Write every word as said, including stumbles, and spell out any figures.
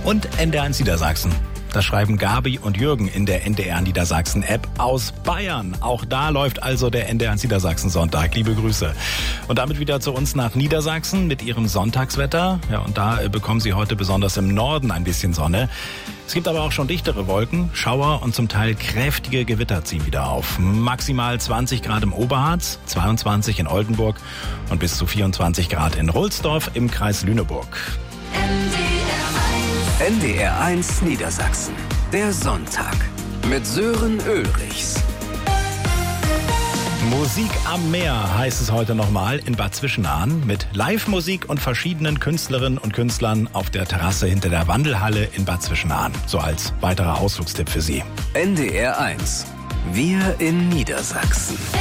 Und N D R eins Niedersachsen. Das schreiben Gabi und Jürgen in der N D R Niedersachsen-App aus Bayern. Auch da läuft also der N D R eins Niedersachsen-Sonntag. Liebe Grüße. Und damit wieder zu uns nach Niedersachsen mit ihrem Sonntagswetter. Ja, und da bekommen Sie heute besonders im Norden ein bisschen Sonne. Es gibt aber auch schon dichtere Wolken, Schauer und zum Teil kräftige Gewitter ziehen wieder auf. Maximal zwanzig Grad im Oberharz, zweiundzwanzig in Oldenburg und bis zu vierundzwanzig Grad in Rulsdorf im Kreis Lüneburg. N D R eins Niedersachsen. Der Sonntag mit Sören Ulrichs. Musik am Meer heißt es heute nochmal in Bad Zwischenahn mit Live-Musik und verschiedenen Künstlerinnen und Künstlern auf der Terrasse hinter der Wandelhalle in Bad Zwischenahn. So als weiterer Ausflugstipp für Sie. N D R eins. Wir in Niedersachsen.